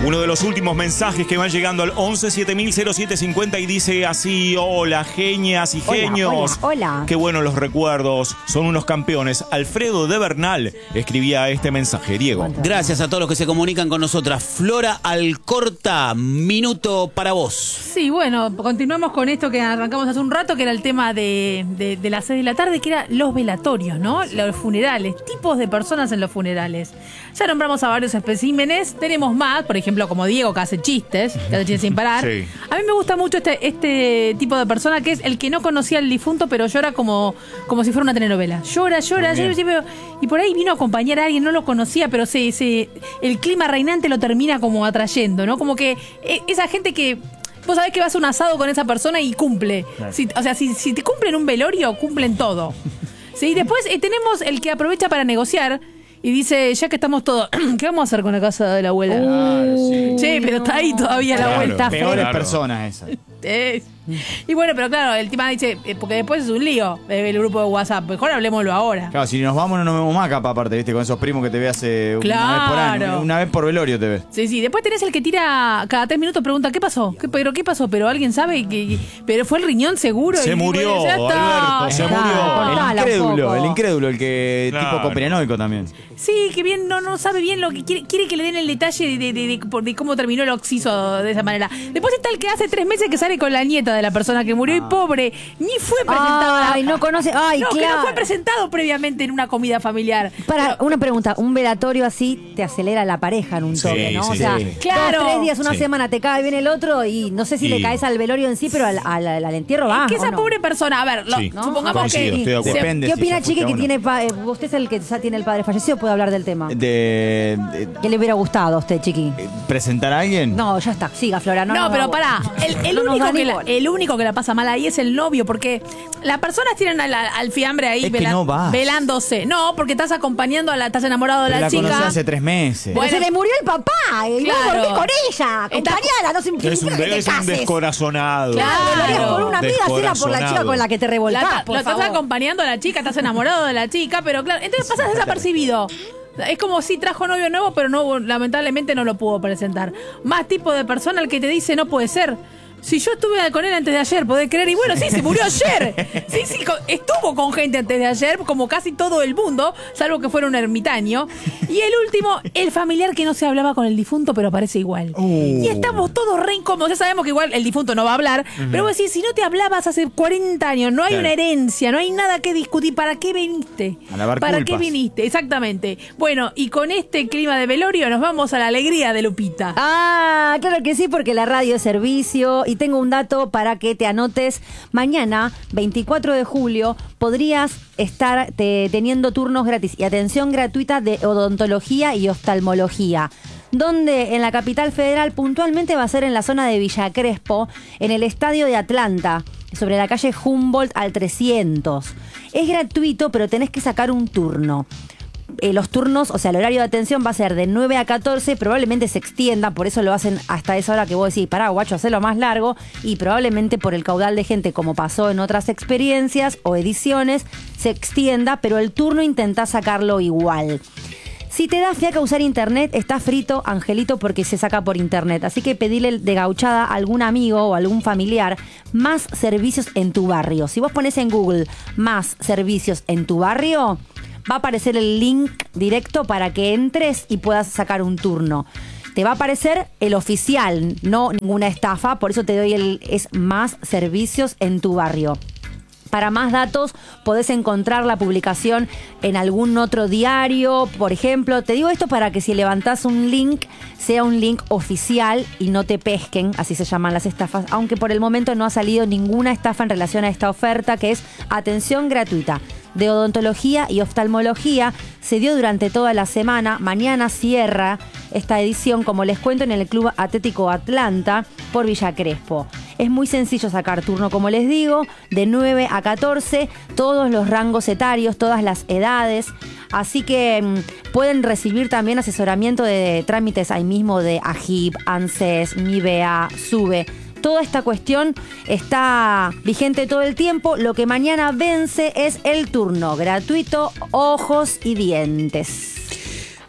Uno de los últimos mensajes que van llegando al 11 7000 0750 y dice así: hola, genias y genios. Hola. Qué buenos los recuerdos, son unos campeones. Alfredo de Bernal escribía este mensaje. Diego. Gracias a todos los que se comunican con nosotras. Flora Alcorta, minuto para vos. Sí, bueno, continuamos con esto que arrancamos hace un rato, que era el tema de las 6 de la tarde, que era los velatorios, ¿no? Los funerales, tipos de personas en los funerales. Ya nombramos a varios especímenes, tenemos más, por ejemplo, como Diego, que hace chistes sin parar. Sí. A mí me gusta mucho este tipo de persona, que es el que no conocía al difunto, pero llora como si fuera una telenovela. Llora, y por ahí vino a acompañar a alguien, no lo conocía, pero el clima reinante lo termina como atrayendo, ¿no? Como que esa gente que vos sabés que vas a un asado con esa persona y cumple. Claro. Si te cumplen un velorio, cumplen todo. Sí, después tenemos el que aprovecha para negociar y dice, ya que estamos todos, ¿qué vamos a hacer con la casa de la abuela? Che, pero está ahí todavía la vuelta. Peores personas esas. Y bueno, pero claro, el tema dice, porque después es un lío el grupo de WhatsApp, mejor hablemoslo ahora. Claro, si nos vamos no nos vemos más capaz, aparte, ¿viste? Con esos primos que te ve hace una vez por año, una vez por velorio te ves. Sí, después tenés el que tira cada 3 minutos, pregunta, ¿qué pasó? ¿Qué pasó? Pero alguien sabe pero fue el riñón seguro. Se murió, bueno, ya está. Alberto, se murió. El incrédulo, el que tipo conspiranoico también. Sí, que bien no sabe bien lo que quiere que le den el detalle de cómo terminó el occiso de esa manera. Después está el que hace 3 meses que sale con la nieta de la persona que murió y pobre, ni fue presentado. Ay, no conoce. Ay, no, claro. que no fue presentado previamente en una comida familiar. Una pregunta, un velatorio así te acelera la pareja en un toque, ¿no? Sí, o sea, claro. 2, 3 días, una semana te cae bien el otro y no sé si le caes al velorio en sí, pero al entierro va. Que esa no? pobre persona, a ver, supongamos Coincido, que estoy de acuerdo. Depende. ¿Qué opina, si ya Chiqui, fuiste que a uno. tiene usted es el que ya tiene el padre fallecido, puede hablar del tema? ¿Qué ¿Qué le hubiera gustado a usted, Chiqui? presentar a alguien? No, ya está, siga, Flora. No, pero pará, el único que la pasa mal ahí es el novio, porque las personas tienen al fiambre ahí Es que no vas. velándose. No, porque estás estás enamorado de Pero la conocí chica. hace 3 meses. Pero Bueno, se le murió el papá, y claro. no dormís con ella, acompañala, no se Es un descorazonado. Claro. por una amiga, hacela por la chica con la que te revolcás, lo estás acompañando a la chica, estás enamorado de la chica, pero claro, entonces pasas desapercibido. Es como si trajo novio nuevo, pero no, lamentablemente no lo pudo presentar. Más tipo de persona el que te dice, no puede ser. Si yo estuve con él antes de ayer, ¿podés creer? Y bueno, sí, se murió ayer. Sí, estuvo con gente antes de ayer, como casi todo el mundo, salvo que fuera un ermitaño. Y el último, el familiar que no se hablaba con el difunto, pero aparece igual. Y estamos todos re incómodos. Ya sabemos que igual el difunto no va a hablar, pero vos decís, si no te hablabas hace 40 años, no hay una herencia, no hay nada que discutir, ¿para qué viniste? A lavar ¿Para culpas. qué viniste? Exactamente. Bueno, y con este clima de velorio nos vamos a la alegría de Lupita. Ah, claro que sí, porque la radio es servicio. Y tengo un dato para que te anotes. Mañana, 24 de julio, podrías estar teniendo turnos gratis y atención gratuita de odontología y oftalmología. Donde en la capital federal puntualmente va a ser en la zona de Villa Crespo, en el estadio de Atlanta, sobre la calle Humboldt al 300. Es gratuito, pero tenés que sacar un turno. Los turnos, o sea, el horario de atención va a ser de 9 a 14, probablemente se extienda, por eso lo hacen hasta esa hora que vos decís, pará, guacho, hacelo más largo, y probablemente por el caudal de gente, como pasó en otras experiencias o ediciones, se extienda, pero el turno intentá sacarlo igual. Si te da fiaca usar internet, está frito, Angelito, porque se saca por internet. Así que pedile de gauchada a algún amigo o algún familiar más servicios en tu barrio. Si vos pones en Google más servicios en tu barrio, va a aparecer el link directo para que entres y puedas sacar un turno. Te va a aparecer el oficial, no ninguna estafa, por eso te doy es más servicios en tu barrio. Para más datos podés encontrar la publicación en algún otro diario, por ejemplo. Te digo esto para que si levantás un link, sea un link oficial y no te pesquen, así se llaman las estafas, aunque por el momento no ha salido ninguna estafa en relación a esta oferta, que es atención gratuita de odontología y oftalmología. Se dio durante toda la semana. Mañana cierra esta edición, como les cuento, en el Club Atlético Atlanta por Villa Crespo. Es muy sencillo sacar turno, como les digo, de 9 a 14, todos los rangos etarios, todas las edades. Así que pueden recibir también asesoramiento de trámites ahí mismo de AGIP, ANSES, NIVEA, SUBE. Toda esta cuestión está vigente todo el tiempo. Lo que mañana vence es el turno gratuito, ojos y dientes.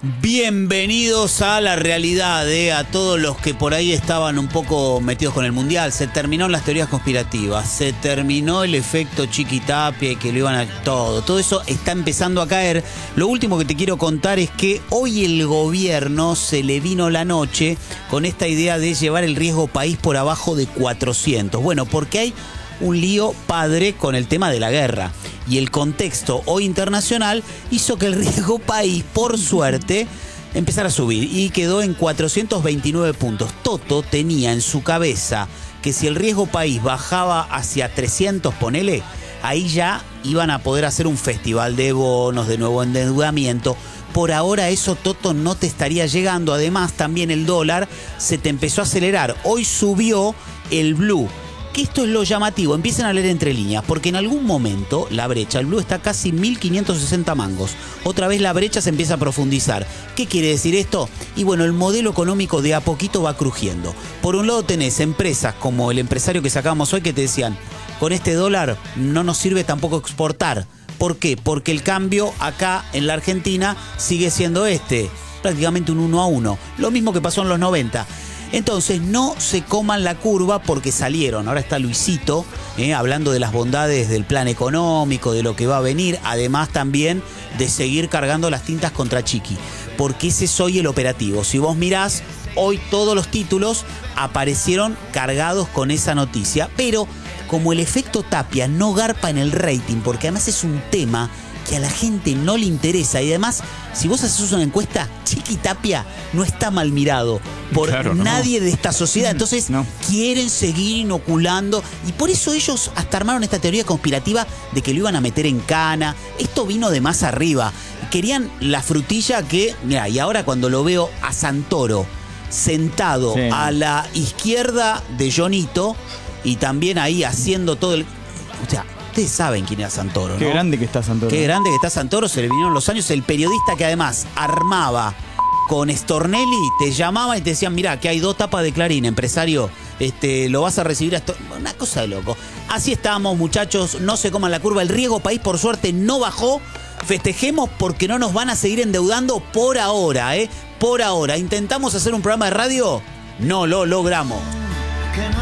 Bienvenidos a la realidad, a todos los que por ahí estaban un poco metidos con el Mundial. Se terminaron las teorías conspirativas, se terminó el efecto Chiquitapia y que lo iban a... Todo eso está empezando a caer. Lo último que te quiero contar es que hoy el gobierno se le vino la noche con esta idea de llevar el riesgo país por abajo de 400. Bueno, porque hay un lío padre con el tema de la guerra. Y el contexto hoy internacional hizo que el riesgo país, por suerte, empezara a subir y quedó en 429 puntos. Toto tenía en su cabeza que si el riesgo país bajaba hacia 300, ponele, ahí ya iban a poder hacer un festival de bonos, de nuevo endeudamiento. Por ahora eso, Toto, no te estaría llegando. Además, también el dólar se te empezó a acelerar. Hoy subió el blue. Que esto es lo llamativo, empiecen a leer entre líneas, porque en algún momento la brecha, el blue está casi 1.560 mangos. Otra vez la brecha se empieza a profundizar. ¿Qué quiere decir esto? Y bueno, el modelo económico de a poquito va crujiendo. Por un lado tenés empresas como el empresario que sacamos hoy que te decían, con este dólar no nos sirve tampoco exportar. ¿Por qué? Porque el cambio acá en la Argentina sigue siendo prácticamente un 1-1. Lo mismo que pasó en los 90. Entonces no se coman la curva porque salieron. Ahora está Luisito hablando de las bondades del plan económico, de lo que va a venir. Además también de seguir cargando las tintas contra Chiqui. Porque ese es hoy el operativo. Si vos mirás, hoy todos los títulos aparecieron cargados con esa noticia. Pero como el efecto Tapia no garpa en el rating, porque además es un tema que a la gente no le interesa. Y además, si vos haces una encuesta, Chiquitapia no está mal mirado por nadie de esta sociedad. Entonces, quieren seguir inoculando. Y por eso ellos hasta armaron esta teoría conspirativa de que lo iban a meter en cana. Esto vino de más arriba. Querían la frutilla que... Mira, y ahora cuando lo veo a Santoro sentado a la izquierda de Jonito y también ahí haciendo todo el... O sea, ustedes saben quién era Santoro, ¿no? Qué grande que está Santoro. Qué grande que está Santoro, se le vinieron los años. El periodista que además armaba con Stornelli, te llamaban y te decían, mirá, que hay 2 tapas de Clarín, empresario, lo vas a recibir a una cosa de loco. Así estamos, muchachos, no se coman la curva. El riesgo país, por suerte, no bajó. Festejemos porque no nos van a seguir endeudando por ahora, Por ahora. ¿Intentamos hacer un programa de radio? No lo logramos.